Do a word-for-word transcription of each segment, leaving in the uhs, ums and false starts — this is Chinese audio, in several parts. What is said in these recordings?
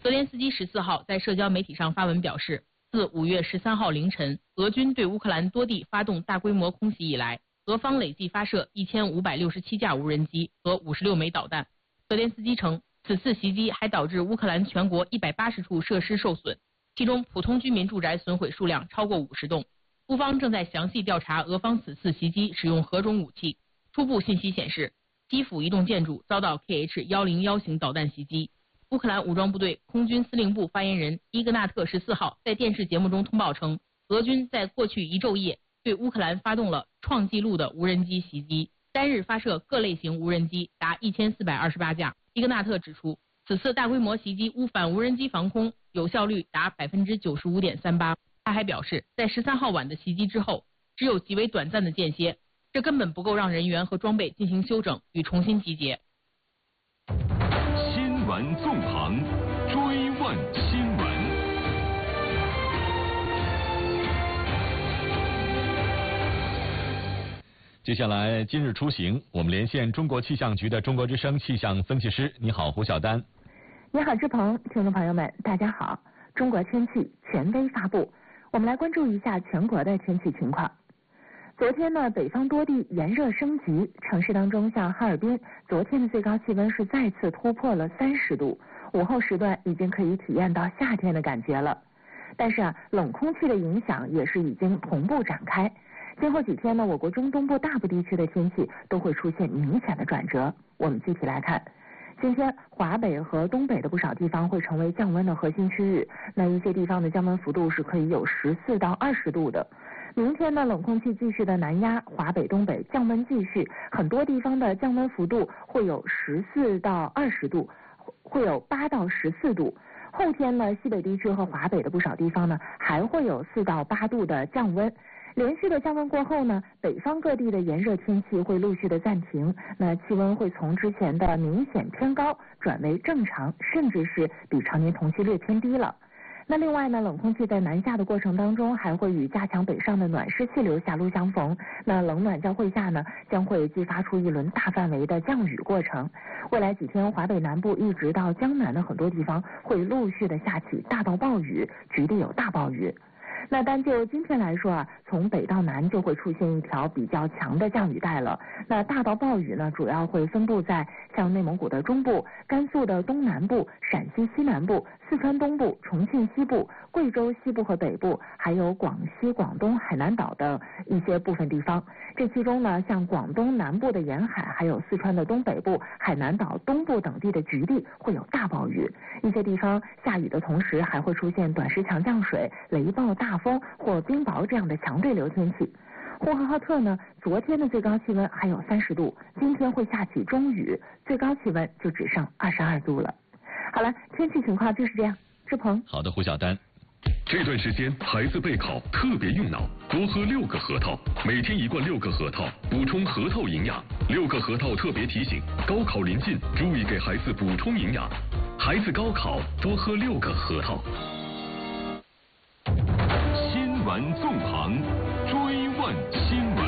泽连斯基十四号在社交媒体上发文表示，自五月十三号凌晨俄军对乌克兰多地发动大规模空袭以来，俄方累计发射一千五百六十七架无人机和五十六枚导弹。泽连斯基称，此次袭击还导致乌克兰全国一百八十处设施受损，其中普通居民住宅损毁数量超过五十栋。乌方正在详细调查俄方此次袭击使用何种武器。初步信息显示，基辅一栋建筑遭到 K H 一零一型导弹袭击。乌克兰武装部队空军司令部发言人伊格纳特十四号在电视节目中通报称，俄军在过去一昼夜对乌克兰发动了创纪录的无人机袭击，单日发射各类型无人机达一千四百二十八架。伊格纳特指出，此次大规模袭击乌反无人机防空有效率达百分之九十五点三八。他还表示，在十三号晚的袭击之后，只有极为短暂的间歇，这根本不够让人员和装备进行休整与重新集结。 新闻纵横，追问新闻。接下来，今日出行，我们连线中国气象局的中国之声气象分析师。你好，胡晓丹。 你好，志鹏，听众朋友们，大家好。中国天气权威发布，我们来关注一下全国的天气情况。昨天呢，北方多地炎热升级，城市当中像哈尔滨，昨天的最高气温是再次突破了三十度，午后时段已经可以体验到夏天的感觉了。但是啊，冷空气的影响也是已经同步展开。今后几天呢，我国中东部大部地区的天气都会出现明显的转折。我们具体来看，今天华北和东北的不少地方会成为降温的核心区域，那一些地方的降温幅度是可以有十四到二十度的。明天呢，冷空气继续的南压，华北、东北降温继续，很多地方的降温幅度会有十四到二十度，会有八到十四度。后天呢，西北地区和华北的不少地方呢，还会有四到八度的降温。连续的降温过后呢，北方各地的炎热天气会陆续的暂停，那气温会从之前的明显偏高转为正常，甚至是比常年同期略偏低了。那另外呢，冷空气在南下的过程当中，还会与加强北上的暖湿气流狭路相逢。那冷暖交汇下呢，将会激发出一轮大范围的降雨过程。未来几天，华北南部一直到江南的很多地方会陆续的下起大到暴雨，局地有大暴雨。那单就今天来说啊，从北到南就会出现一条比较强的降雨带了。那大到暴雨呢，主要会分布在像内蒙古的中部、甘肃的东南部、陕西西南部、四川东部、重庆西部、贵州西部和北部，还有广西、广东、海南岛的一些部分地方。这其中呢，像广东南部的沿海，还有四川的东北部、海南岛东部等地的局地会有大暴雨。一些地方下雨的同时，还会出现短时强降水、雷暴、大风或冰雹这样的强对流天气。呼和浩特呢，昨天的最高气温还有三十度，今天会下起中雨，最高气温就只剩二十二度了。好了，天气情况就是这样。志鹏， 好的，胡晓丹。这段时间孩子备考特别用脑，多喝六个核桃，每天一罐六个核桃，补充核桃营养。六个核桃特别提醒：高考临近，注意给孩子补充营养。孩子高考多喝六个核桃。新闻纵横，追问新闻。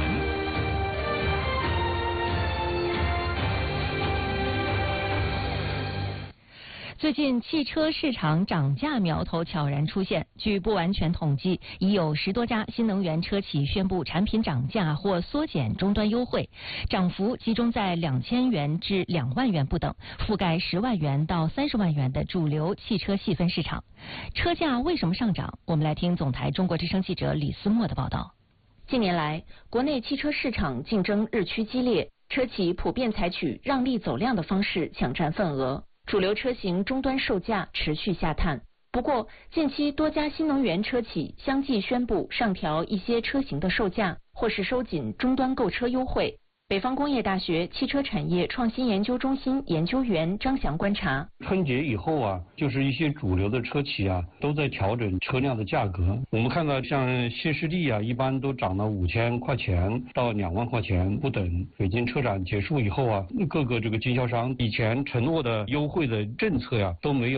最近汽车市场涨价苗头悄然出现，据不完全统计，已有十多家新能源车企宣布产品涨价或缩减终端优惠，涨幅集中在两千元至两万元不等，覆盖十万元到三十万元的主流汽车细分市场。车价为什么上涨？我们来听总台中国之声记者李思墨的报道。 近年来，国内汽车市场竞争日趋激烈，车企普遍采取让利走量的方式抢占份额。主流车型终端售价持续下探，不过近期多家新能源车企相继宣布上调一些车型的售价，或是收紧终端购车优惠。北方工业大学汽车产业创新研究中心研究员张翔观察， 春节以后啊，就是一些主流的车企啊都在调整车辆的价格。我们看到像新势力啊，一般都涨了五千块钱到两万块钱不等。北京车展结束以后啊，各个这个经销商以前承诺的优惠的政策呀、啊、都没有了。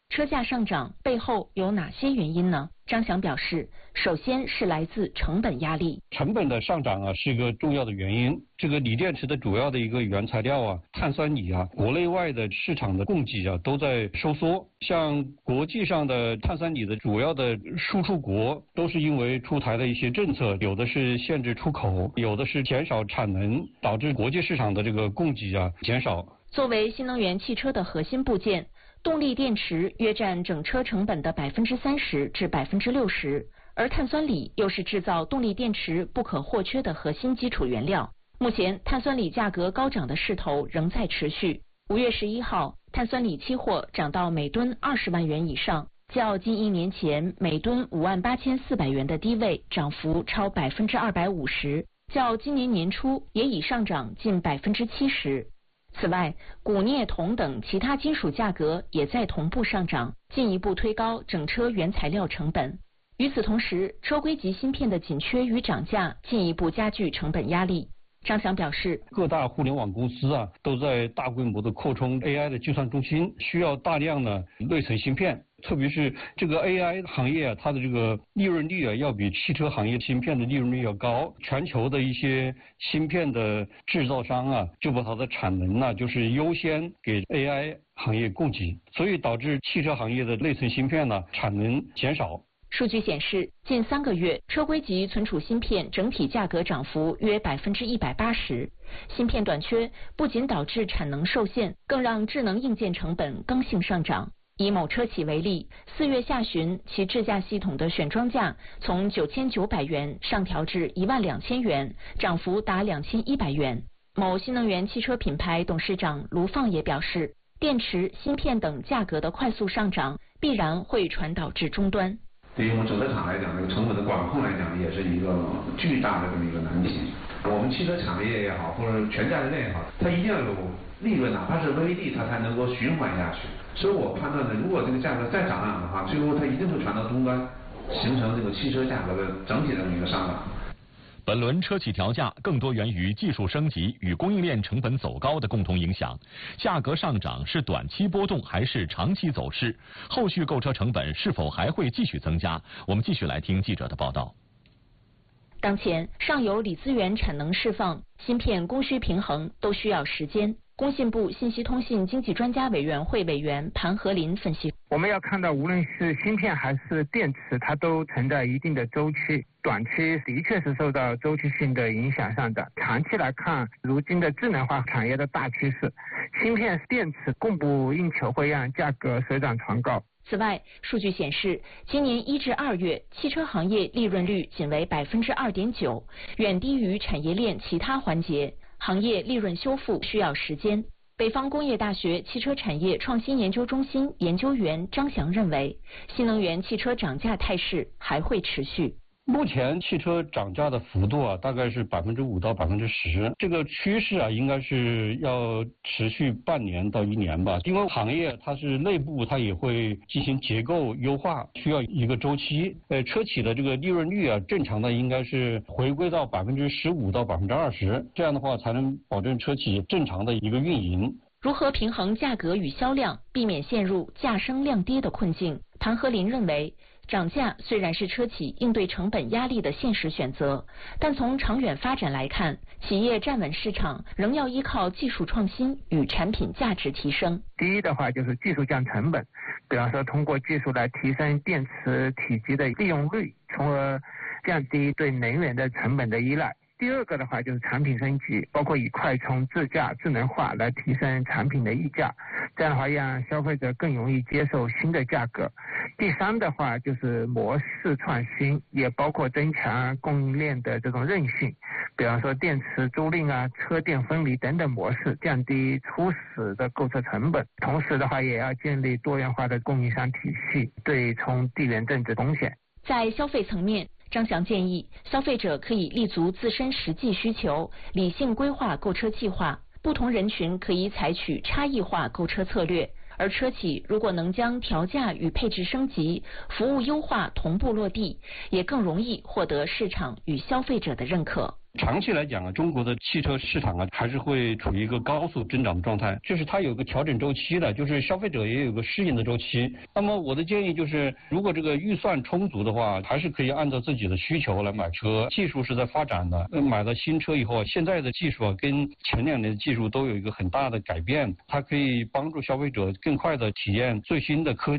车价上涨背后有哪些原因呢？张翔表示，首先是来自成本压力。 成本的上涨啊，是一个重要的原因。这个锂电池的主要的一个原材料啊，碳酸锂啊，国内外的市场的供给啊都在收缩。像国际上的碳酸锂的主要的输出国，都是因为出台的一些政策，有的是限制出口，有的是减少产能，导致国际市场的这个供给啊减少。 作为新能源汽车的核心部件，动力电池约占整车成本的百分之三十至百分之六十，而碳酸锂又是制造动力电池不可或缺的核心基础原料。目前，碳酸锂价格高涨的势头仍在持续。五月十一号，碳酸锂期货涨到每吨二十万元以上，较近一年前每吨五万八千四百元的低位涨幅超百分之二百五十，较今年年初也已上涨近百分之七十。此外，钴、镍、铜等其他金属价格也在同步上涨，进一步推高整车原材料成本。与此同时，车规级芯片的紧缺与涨价进一步加剧成本压力。张翔表示， 各大互联网公司啊都在大规模的扩充 A I 的计算中心，需要大量的内存芯片。特别是这个 A I 行业啊，它的这个利润率啊，要比汽车行业芯片的利润率要高。全球的一些芯片的制造商啊，就把它的产能呢，就是优先给 A I 行业供给，所以导致汽车行业的内存芯片呢产能减少。 数据显示，近三个月车规级存储芯片整体价格涨幅约百分之一百八十。芯片短缺不仅导致产能受限，更让智能硬件成本刚性上涨。以某车企为例，四月下旬其智驾系统的选装价从九千九百元上调至一万两千元，涨幅达两千一百元。某新能源汽车品牌董事长卢放也表示，电池、芯片等价格的快速上涨，必然会传导至终端。 对于我们整车厂来讲，这个成本的管控来讲，也是一个巨大的这么一个难题。我们汽车产业也好，或者全价值链也好，它一定要有利润，哪怕是微利，它才能够循环下去。所以我判断呢，如果这个价格再涨涨的话，最后它一定会传到终端，形成这个汽车价格的整体的一个上涨。 本轮车企调价更多源于技术升级与供应链成本走高的共同影响，价格上涨是短期波动还是长期走势？后续购车成本是否还会继续增加？我们继续来听记者的报道。 当前，上游锂资源产能释放、芯片供需平衡都需要时间。工信部信息通信经济专家委员会委员盘和林分析， 我们要看到无论是芯片还是电池，它都存在一定的周期，短期的确是受到周期性的影响上的。长期来看，如今的智能化产业的大趋势，芯片、电池供不应求，会让价格水涨船高。 此外，数据显示，今年一至二月，汽车行业利润率仅为百分之二点九，远低于产业链其他环节。行业利润修复需要时间。北方工业大学汽车产业创新研究中心研究员张翔认为，新能源汽车涨价态势还会持续。 目前汽车涨价的幅度啊，大概是百分之五到百分之十，这个趋势啊，应该是要持续半年到一年吧。因为行业它是内部它也会进行结构优化，需要一个周期。呃，车企的这个利润率啊，正常的应该是回归到百分之十五到百分之二十，这样的话才能保证车企正常的一个运营。 如何平衡价格与销量，避免陷入价升量跌的困境？谭和林认为，涨价虽然是车企应对成本压力的现实选择，但从长远发展来看，企业站稳市场仍要依靠技术创新与产品价值提升。 第一的话就是技术降成本，比方说通过技术来提升电池体积的利用率，从而降低对能源的成本的依赖。第二个的话就是产品升级，包括以快充、自驾、智能化来提升产品的溢价，这样的话让消费者更容易接受新的价格。第三的话就是模式创新，也包括增强供应链的这种韧性，比方说电池租赁啊、车电分离等等模式，降低初始的购车成本。同时的话也要建立多元化的供应商体系，对冲地缘政治风险。 在消费层面，张翔建议消费者可以立足自身实际需求，理性规划购车计划。不同人群可以采取差异化购车策略，而车企如果能将调价与配置升级、服务优化同步落地，也更容易获得市场与消费者的认可。 长期来讲啊，中国的汽车市场啊还是会处于一个高速增长的状态，就是它有个调整周期的，就是消费者也有个适应的周期。那么我的建议就是，如果这个预算充足的话，还是可以按照自己的需求来买车。技术是在发展的，买了新车以后，现在的技术啊跟前两年的技术都有一个很大的改变，它可以帮助消费者更快的体验最新的科技。